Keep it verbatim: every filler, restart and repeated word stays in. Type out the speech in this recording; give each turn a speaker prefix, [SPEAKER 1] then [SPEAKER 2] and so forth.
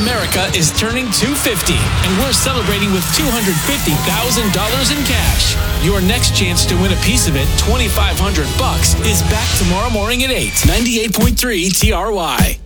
[SPEAKER 1] America is turning two hundred fifty, and we're celebrating with two hundred fifty thousand dollars in cash. Your next chance to win a piece of it, twenty-five hundred bucks, is back tomorrow morning at eight. ninety-eight point three T R Y.